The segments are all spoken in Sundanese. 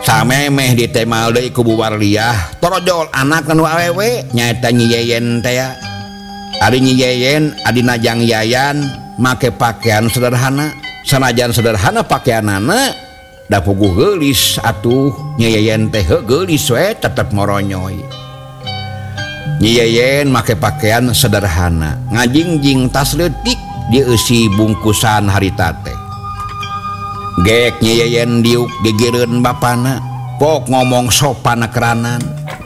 samemeh di temal deui ku Bu Warliah torojol anak nu awewe nyaeta Nyi Yeyen teh ya. Ari Nyi Yeyen adina Jang Yayan make pakaian sederhana, sanajan sederhana pakaianana da puguh geulis atuh. Nyi Yeyen teh geulis we tetep moronyoy. Nyi Yeyen make pakaian sederhana, ngajingjing tas leutik dieusi bungkusan harita teh. Gek Nyi Yeyen diuk digireun bapana, pok ngomong sopan keranan.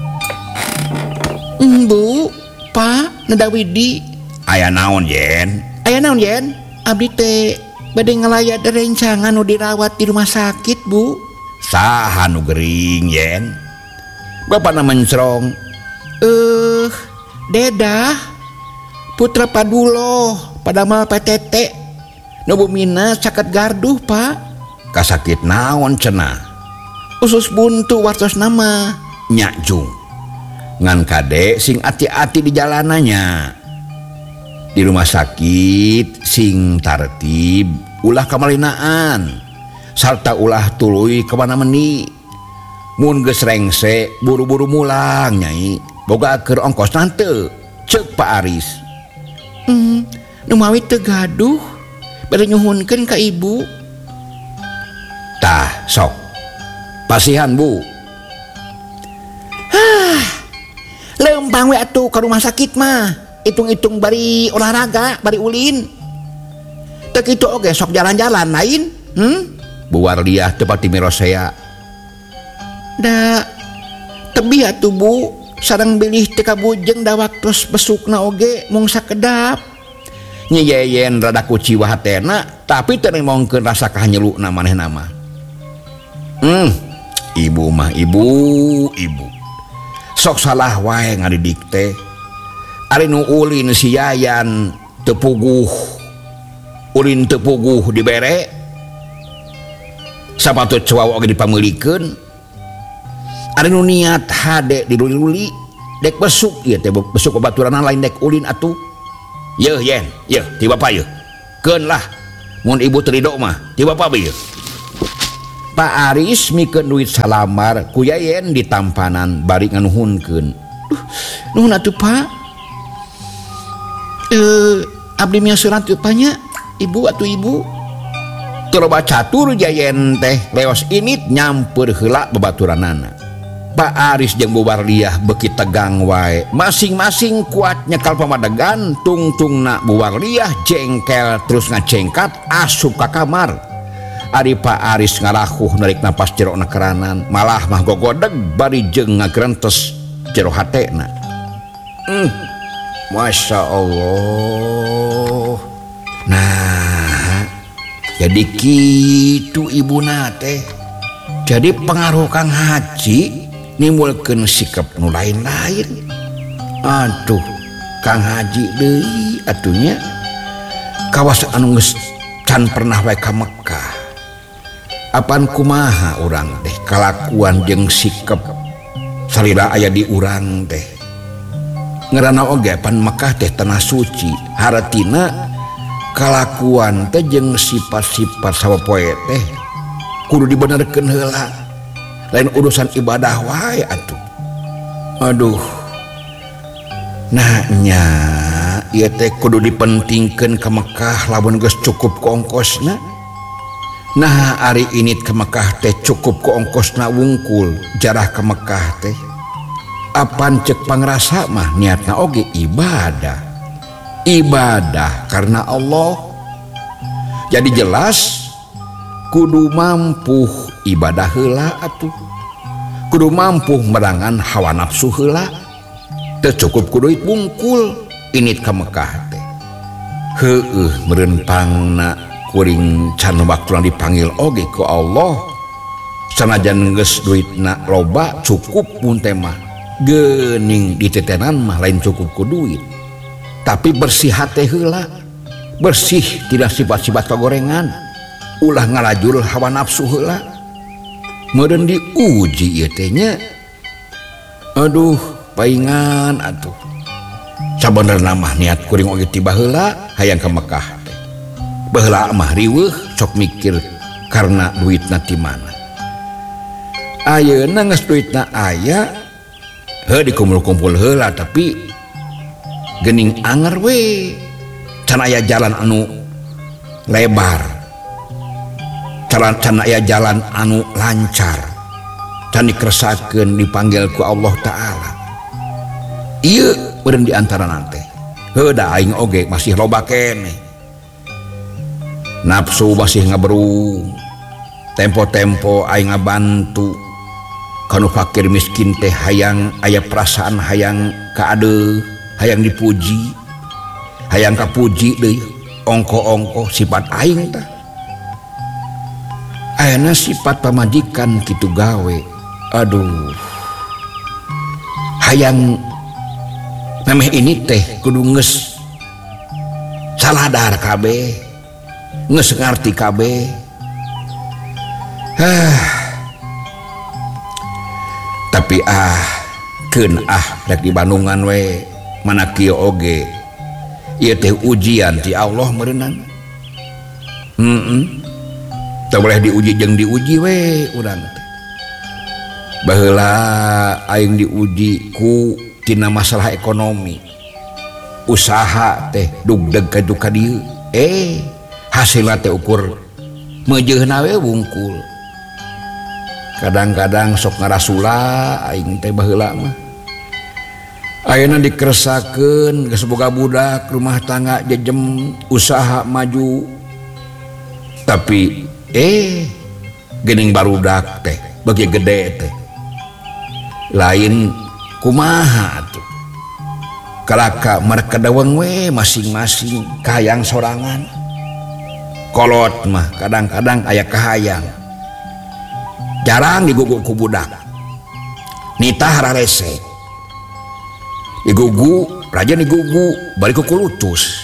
Bu, Pak, neda Widi. Aya naon, Yen? Aya naon, Yen? Abdi teh bade ngalayat rencangan nu dirawat di rumah sakit, Bu. Saha nu gering, Yen? Bapana mencrong. Dedah, putra Paduloh, padamal PTT. Nu bumina caket garduh, Pak. Kasakit naon cenah? Usus buntu wartos nama Nyak Jung. Ngan kade sing ati-ati di jalananya. Di rumah sakit sing tartib ulah kamalinaan sarta ulah tuluy kemana meni. Mun geus rengse buru-buru mulang Nyai, boga keur ongkos teu ceuk Pak Aris. Nu mawi teu gaduh bade nyuhunkeun ka Ibu. Tah sok pasihan Bu. Lempang we atuh ka rumah sakit mah, hitung-hitung bari olahraga, bari ulin. Teu kitu oge sok jalan-jalan lain. Bu Warliah teu pati mirosea. Da tebih atuh Bu, sareng bilih teu kabujeng da waktos besukna oge mung sakedap. Nyi Yeyen rada kuciwa hatena tapi teu nemongkeun rasa kahanyeluna manehna mah. Ibu mah ibu. Sok salah wae ngadidik teh. Ari nu ulin si Yayan teu puguh. Ulin teu puguh dibere. Sapatut cowok oge dipameulikeun. Ari nu niat hade diluli-luli dek besuk ieu teh besuk babaturanna lain dek ulin atuh. Yeuh Yen, yeuh ti bapa yeuh. Keun lah. Mun ibu teu ridho mah ti bapa ieu. Pak Aris mikeun duit salamar ku Yayen di tampanan bari nganuhunkeun. Nuhun atuh Pak. Abdi miasuran teu panya Ibu atuh Ibu. Teu loba catur Yayen teh leos init nyamper heula babaturanana. Pak Aris jeung Bu Warliah beuki tegang wae, masing-masing kuat nyekal pamadegan. Tungtungna Bu Warliah jengkel terus ngacengkat asup ka kamar. Ari Pak Aris ngarahuh narik napas jero keranan, malah mah gogodeg bari jeung ngagrentes jero hatena. Masya Allah. Nah, jadi kitu ibuna teh. Jadi pengaruh Kang Haji nimbulkeun sikap nu lain-lain. Aduh, Kang Haji deui atunya kawas anu geus can pernah wae ka Mekah. Apaan kumaha urang teh kalakuan jeung sikap salila aya di urang teh. Ngerana oge pan Mekah teh tanah suci, haratina kalakuan teh jeung sifat-sifat sapoe teh kudu dibenerkeun heula. Lain urusan ibadah wae atuh. Aduh. Nah nya ieu teh kudu dipentingkeun ka Mekah lamun geus cukup ku ongkosna. Nah ari init ke Mekah teh cukup ku ongkosna wungkul jarah ke Mekah teh. Apan cek pangrasa mah niatna oge ibadah. Ibadah karena Allah. Jadi jelas kudu mampu ibadah heula atuh. Kudu mampu merangan hawa nafsu heula. Teu cukup ku duit wungkul init ke Mekah teh. Heueuh meureun pangna kuring can waktu dipanggil oge ku Allah. Sanajan geus duitna loba cukup mun teh mah geuning di tetenan mah lain cukup ku duit. Tapi bersih hate heula. Bersih tidak sifat-sifat kagorengan. Ulah ngalajur hawa nafsu heula. Meureun diuji ieu teh nya. Aduh, paingan atuh. Sabenerna mah niat kuring oge tiba heula hayang ka Mekah. Baheula mah riweuh sok mikir karena duitna ti mana. ayeuna geus duitna aya dikumpul-kumpul heula tapi geuning anger we can aya jalan anu lebar can aya jalan anu lancar can dikeresakeun dipanggil ku Allah Ta'ala ieu meureun di antara nanti da aing oge masih loba keneh nafsu masih ngaberung tempo-tempo aing ngabantu kanu fakir miskin teh hayang aya perasaan hayang kaadeuh hayang dipuji hayang kapuji deui ongko-ongko sifat aing tah ayeuna sifat pamajikan kitu gawe aduh hayang memeh ini teh kudu geus saladar kabeh geus ngarti kabeh tapi keun rek di Bandungan we mana kieu oge ieu teh ujian ti Allah meureunana teu boleh diuji jeung diuji we urang teh baheula aing diuji ku tina masalah ekonomi usaha teh dugdeg ka dieu hasilna teh ukur meujeunna we wungkul kadang-kadang sok ngarasula aing teh baheula mah ayeuna dikeresakeun geus boga budak rumah tangga jejem usaha maju tapi geuning barudak teh bagi gede teh lain kumaha atuh kalaka mereka daweng we masing-masing kahayang sorangan kolot mah kadang-kadang aya kahayang jarang diguguk ku budak nitah rarese digugu raja digugu balik ku kulutus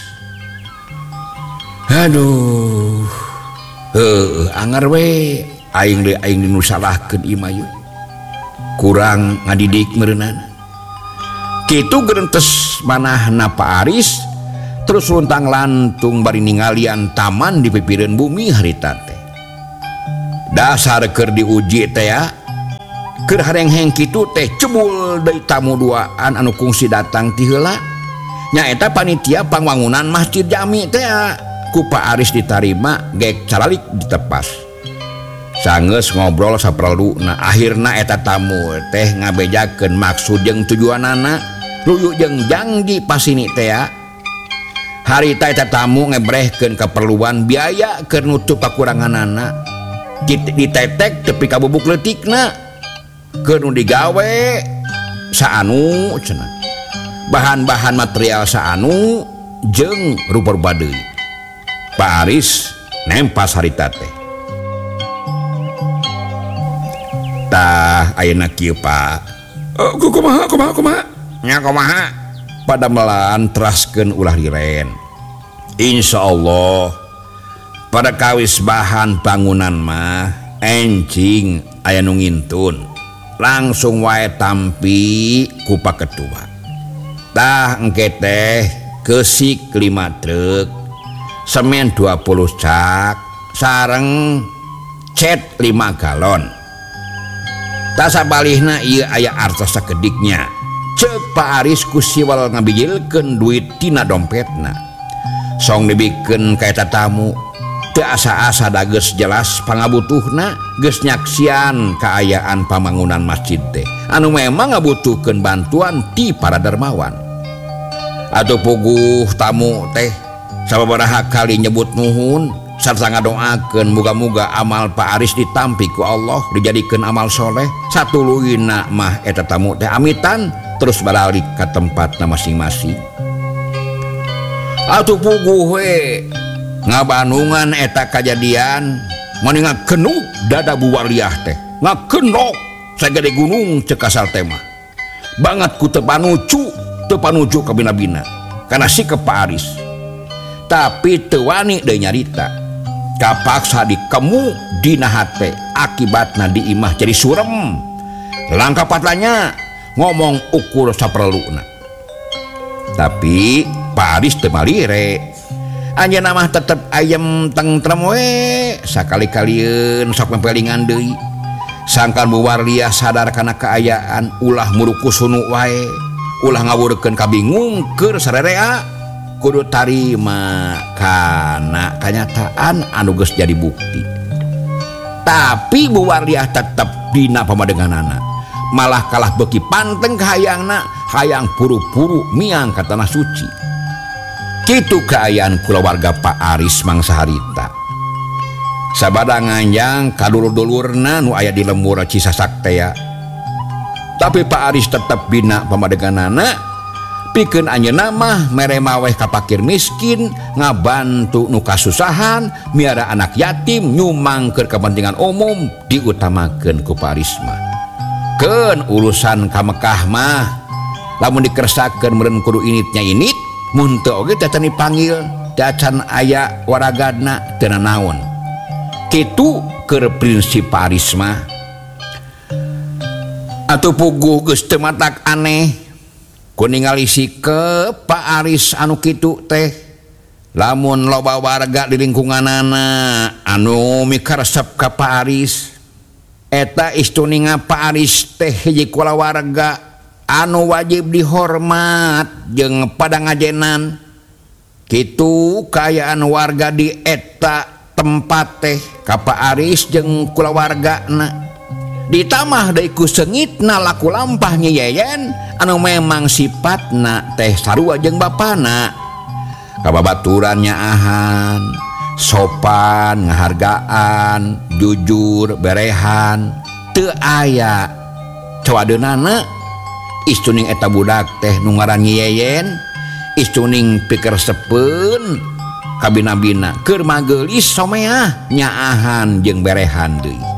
aduh anger we aing nu salahkeun ieu kurang ngadidik meureunana kitu geurentes manahna Pak Aris terus luntang lantung bari ningalian taman di pipireun bumi harita teh dasar keur diuji teh ya keur hareng-heng kitu teh cebul deui tamu duaan anu kungsi datang ti heula nyaeta panitia pangwangunan masjid jami teh ya ku Pak Aris ditarima gek calalik ditepas sangeus ngobrol saperluna akhirna eta tamu teh ngabejakeun maksud jeung tujuanana luyu jeung janji pasini teh ya harita eta tamu ngebrehkeun keperluan biaya keur nutup kakuranganana ditetek tepi kabubuk leutikna keur nu digawe saanu cenah bahan-bahan material saanu jeung rupa-rupa deui Pak Aris nempas harita teh tah ayeuna kieu Pak kumaha nya kumaha pada melan teraskeun ulah diren insyaallah pada kawis bahan bangunan mah encing aya nu ngintun langsung wae tampi ku Pak Ketua tah engke teh keusik 5 truk semen 20 cak sareng cet 5 galon tah sabalihna ieu aya artos sakediknya ceuk Pak Aris ku siwal ngabijilkeun duit tina dompetna song dibikeun ka eta tamu teu asa-asa da geus jelas pangabutuhna geus nyaksian kaayaan pambangunan masjid teh anu memang ngabutuhkeun bantuan ti para dermawan atuh puguh tamu teh sababaraha kali nyebut nuhun sarta ngadoakeun muga-muga amal Pak Aris ditampi ku Allah dijadikeun amal soleh satuluyna mah eta tamu teh amitan terus balik ka tempatna masing-masing atuh puguh we ngabandungan eta kajadian mani ngakenuk dada buwaliah teh ngakenok sagede gunung ceuk asal tema banget ku teu panuju ka bina-bina kana sikep Pak Aris tapi teu wani deui nyarita kapaksa dikemu dina hate akibatna di imah jadi surem langkah patlanya ngomong ukur saperluna tapi Pak Aris teu malire anjeunna mah tetep ayem tentrem we sakali-kalieun sok mempelingan deui sangkan Buwarliah sadar kana keayaan ulah muruku sunu wae ulah ngawurkeun kabingung keur sarerea kudu tarima kana kenyataan anu geus jadi bukti. Tapi Buwarliah tetep dina pamadenganana malah kalah beuki panteng ka hayangna hayang puru-puru miang ka tanah suci. Kitu kaayaan kulawarga Pak Aris mangsa harita. Sabada nganjang kadulur-dulurna nu aya di lembur Cisasak teh ya. Tapi Pak Aris tetep bina pamadeganana pikeun anjeunna mah mere maweh ka fakir miskin ngabantu nu kasusahan miara anak yatim nyumang keur kepentingan umum diutamakeun ku Pak Aris mah. Keun urusan ka Mekah mah lamun dikersakeun meureun kudu initnya init mun teu oge teh dipanggil dacan aya waragadna teu naon. Kitu keur prinsip Pak Aris mah. Atuh puguh geus teu matak aneh ku ningali sikep Pak Aris anu kitu teh. Lamun loba warga di lingkunganana anu mikaresep ka Pak Aris eta istuninga Pak Aris teh hiji kulawarga anu wajib dihormat jeung pada ngajenan. Kitu kaayaan warga di eta tempat teh ka Pak Aris jeung kulawargana. Ditamah deui ku seungitna laku lampah nyeyen anu memang sifatna teh sarua jeung bapana. Kababaturan nyaahan, sopan, ngahargaan, jujur, berehan, teu aya cawadeunana. Istuning eta budak teh nu ngaran Yeyen, istuning pikeresepeun kabina-bina keur magelis someah nyaahan jeung berehan deui.